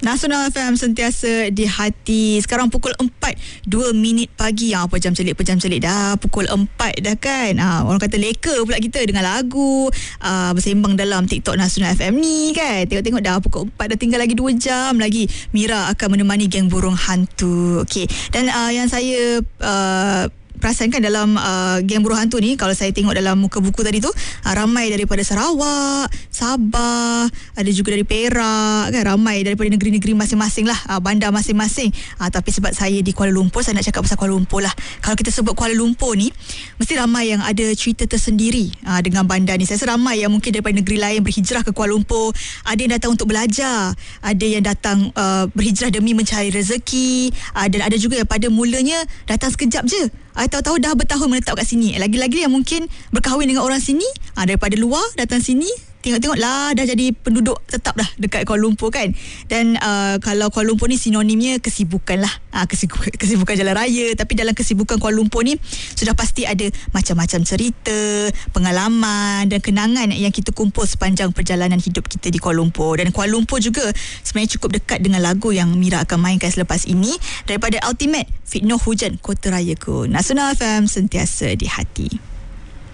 Nasional FM sentiasa di hati. Sekarang pukul 4:02 pagi. Apa jam celik dah. Pukul 4 dah kan. Orang kata leka pula kita dengan lagu bersembang dalam TikTok Nasional FM ni kan. Tengok-tengok dah pukul 4, dah tinggal lagi 2 jam lagi. Mira akan menemani geng burung hantu. Okey. Dan yang saya perasan kan dalam geng burung hantu ni, kalau saya tengok dalam muka buku tadi tu, ramai daripada Sarawak, Sabah, ada juga dari Perak kan, ramai daripada negeri-negeri masing-masing lah, bandar masing-masing. Tapi sebab saya di Kuala Lumpur, saya nak cakap pasal Kuala Lumpur lah. Kalau kita sebut Kuala Lumpur ni, mesti ramai yang ada cerita tersendiri dengan bandar ni. Saya rasa ramai yang mungkin daripada negeri lain berhijrah ke Kuala Lumpur. Ada yang datang untuk belajar, ada yang datang berhijrah demi mencari rezeki, dan ada juga yang pada mulanya datang sekejap je, tahu-tahu dah bertahun menetap kat sini. Lagi-lagi yang mungkin berkahwin dengan orang sini, daripada luar datang sini, tengok-tengok lah dah jadi penduduk tetap dah dekat Kuala Lumpur kan. Dan kalau Kuala Lumpur ni sinonimnya kesibukan lah, kesibukan jalan raya. Tapi dalam kesibukan Kuala Lumpur ni sudah pasti ada macam-macam cerita, pengalaman dan kenangan yang kita kumpul sepanjang perjalanan hidup kita di Kuala Lumpur. Dan Kuala Lumpur juga sebenarnya cukup dekat dengan lagu yang Mira akan mainkan selepas ini, daripada Ultimate, Fitnah Hujan Kota Rayaku. Nasional FM sentiasa di hati.